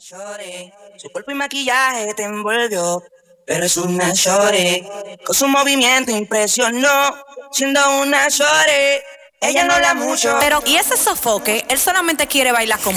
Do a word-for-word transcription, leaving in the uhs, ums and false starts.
shorty. Su cuerpo y maquillaje te envolvió, pero es una shorty. Con su movimiento impresionó, siendo una shorty. Ella no la mucho. Pero, ¿y ese sofoque? Él solamente quiere bailar con